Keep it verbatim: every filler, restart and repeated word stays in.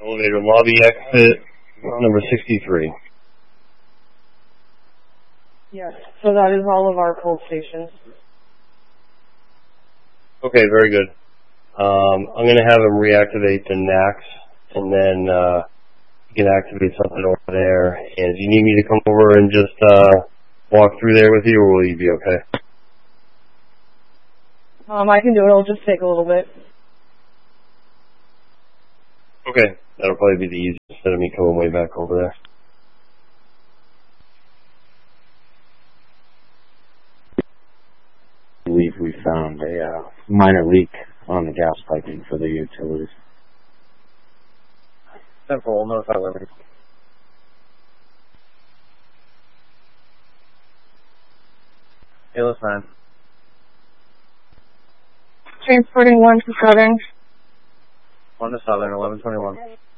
Elevator lobby exit, number sixty-three. Yes, so that is all of our pull stations. Okay, very good. Um, I'm going to have him reactivate the N A C S, and then uh, you can activate something over there. And if you need me to come over and just uh, walk through there with you, or will you be okay? Um, I can do it. It'll just take a little bit. Okay, that'll probably be the easiest instead of me coming way back over there. I believe we found a uh, minor leak on the gas piping for the utilities. Central, notify Liberty. Ailis nine. Transporting one to Southern. One to Southern, eleven twenty-one.